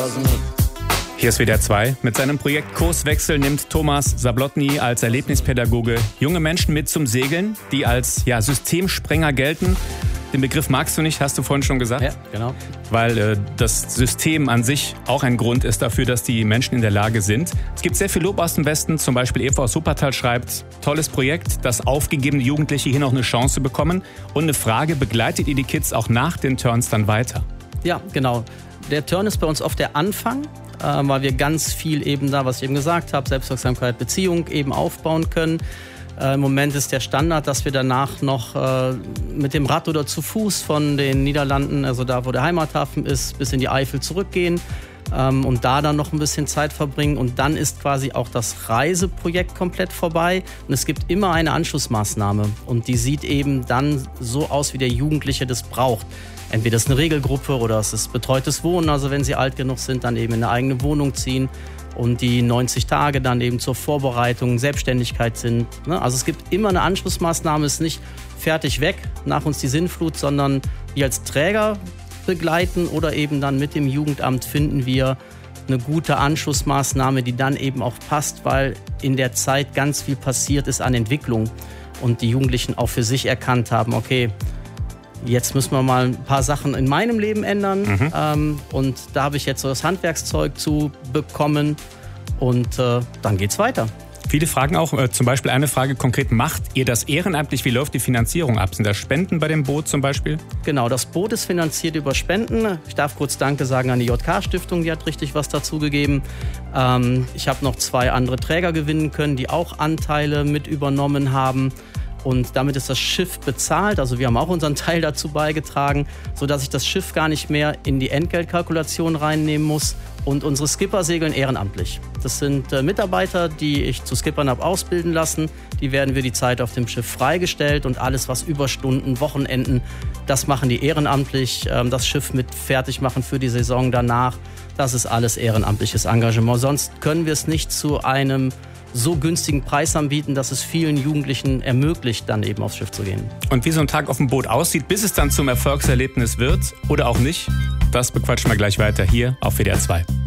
Hier ist WDR 2. Mit seinem Projekt Kurswechsel nimmt Thomas Zablotny als Erlebnispädagoge junge Menschen mit zum Segeln, die als Systemsprenger gelten. Den Begriff magst du nicht, hast du vorhin schon gesagt. Ja, genau. Weil das System an sich auch ein Grund ist dafür, dass die Menschen in der Lage sind. Es gibt sehr viel Lob aus dem Westen. Zum Beispiel Eva aus Wuppertal schreibt, tolles Projekt, dass aufgegebene Jugendliche hier noch eine Chance bekommen. Und eine Frage, begleitet ihr die Kids auch nach den Turns dann weiter? Ja, genau. Der Turn ist bei uns oft der Anfang, weil wir ganz viel eben da, was ich eben gesagt habe, Selbstwirksamkeit, Beziehung eben aufbauen können. Im Moment ist der Standard, dass wir danach noch mit dem Rad oder zu Fuß von den Niederlanden, also da, wo der Heimathafen ist, bis in die Eifel zurückgehen und da dann noch ein bisschen Zeit verbringen. Und dann ist quasi auch das Reiseprojekt komplett vorbei. Und es gibt immer eine Anschlussmaßnahme. Und die sieht eben dann so aus, wie der Jugendliche das braucht. Entweder es ist eine Regelgruppe oder es ist betreutes Wohnen. Also wenn sie alt genug sind, dann eben in eine eigene Wohnung ziehen. Und die 90 Tage dann eben zur Vorbereitung, Selbstständigkeit sind. Also es gibt immer eine Anschlussmaßnahme, es ist nicht fertig weg, nach uns die Sinnflut, sondern wir als Träger begleiten oder eben dann mit dem Jugendamt finden wir eine gute Anschlussmaßnahme, die dann eben auch passt, weil in der Zeit ganz viel passiert ist an Entwicklung und die Jugendlichen auch für sich erkannt haben, okay, jetzt müssen wir mal ein paar Sachen in meinem Leben ändern. Und da habe ich jetzt so das Handwerkszeug zu bekommen und dann geht's weiter. Viele fragen auch, zum Beispiel eine Frage konkret, macht ihr das ehrenamtlich? Wie läuft die Finanzierung ab? Sind da Spenden bei dem Boot zum Beispiel? Genau, das Boot ist finanziert über Spenden. Ich darf kurz Danke sagen an die JK-Stiftung, die hat richtig was dazu gegeben. Ich habe noch 2 andere Träger gewinnen können, die auch Anteile mit übernommen haben. Und damit ist das Schiff bezahlt, also wir haben auch unseren Teil dazu beigetragen, sodass ich das Schiff gar nicht mehr in die Entgeltkalkulation reinnehmen muss. Und unsere Skipper segeln ehrenamtlich. Das sind Mitarbeiter, die ich zu Skippern habe ausbilden lassen. Die werden für die Zeit auf dem Schiff freigestellt und alles, was Überstunden, Wochenenden, das machen die ehrenamtlich. Das Schiff mit fertig machen für die Saison danach, das ist alles ehrenamtliches Engagement. Sonst können wir es nicht zu einem so günstigen Preis anbieten, dass es vielen Jugendlichen ermöglicht, dann eben aufs Schiff zu gehen. Und wie so ein Tag auf dem Boot aussieht, bis es dann zum Erfolgserlebnis wird oder auch nicht, das bequatschen wir gleich weiter hier auf WDR 2.